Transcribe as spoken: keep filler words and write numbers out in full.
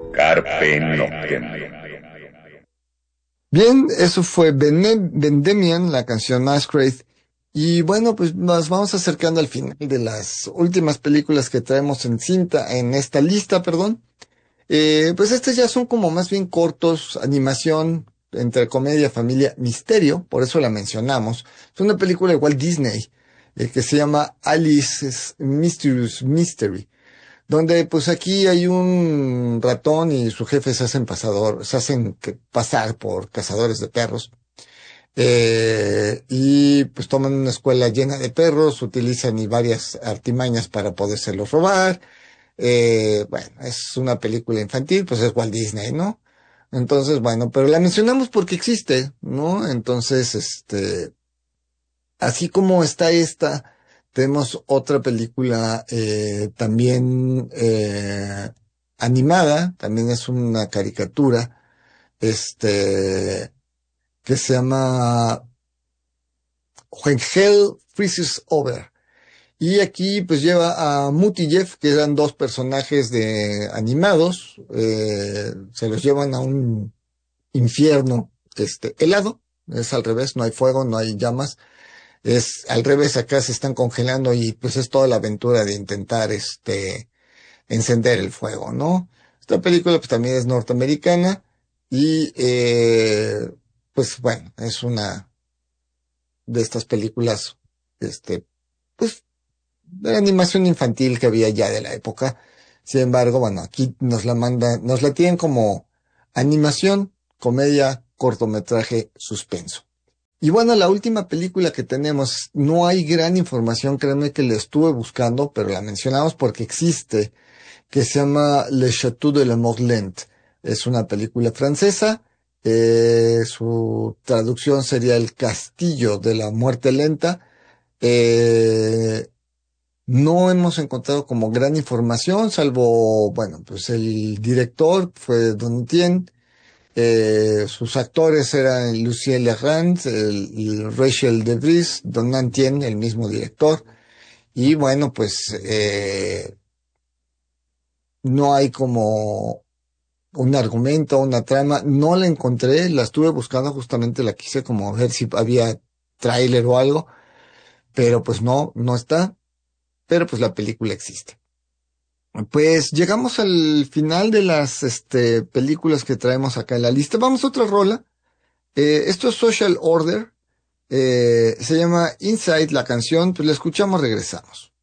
Carpe Noctem. Bien, eso fue Bene- Vendemian, la canción Masquerade. Y bueno, pues nos vamos acercando al final de las últimas películas que traemos en cinta, en esta lista, perdón. Eh, pues estos ya son como más bien cortos, animación, entre comedia, familia, misterio, por eso la mencionamos. Es una película de Walt Disney, eh, que se llama Alice's Mysterious Mystery, donde pues aquí hay un ratón y su jefe se hacen pasador, se hacen que- pasar por cazadores de perros. Eh, y pues toman una escuela llena de perros, utilizan y varias artimañas para podérselos robar. Eh, bueno, es una película infantil, pues es Walt Disney, ¿no? Entonces, bueno, pero la mencionamos porque existe, ¿no? Entonces, este, así como está esta, tenemos otra película eh, también eh, animada, también es una caricatura, este, que se llama When Hell Freezes Over. Y aquí pues lleva a Mutt y Jeff, que eran dos personajes de animados, eh, se los llevan a un infierno este helado, es al revés, no hay fuego, no hay llamas, es al revés, acá se están congelando y pues es toda la aventura de intentar este encender el fuego, ¿no? Esta película pues también es norteamericana y eh, pues bueno, es una de estas películas este pues de animación infantil que había ya de la época. Sin embargo, bueno, aquí nos la mandan, nos la tienen como animación, comedia, cortometraje, suspenso. Y bueno, la última película que tenemos, no hay gran información, créanme que la estuve buscando, pero la mencionamos porque existe, que se llama Le Château de la Mort Lente. Es una película francesa, eh, su traducción sería El Castillo de la Muerte Lenta. Eh, no hemos encontrado como gran información, salvo, bueno, pues el director fue Donatien, eh, sus actores eran Lucien Lerrand, el, el Rachel DeVries, Donatien, el mismo director, y bueno, pues eh, no hay como un argumento, una trama, no la encontré, la estuve buscando, justamente la quise como ver si había tráiler o algo, pero pues no, no está, pero pues la película existe. Pues llegamos al final de las este, películas que traemos acá en la lista. Vamos a otra rola. Eh, esto es Social Order. Eh, se llama Inside la canción. Pues la escuchamos, regresamos.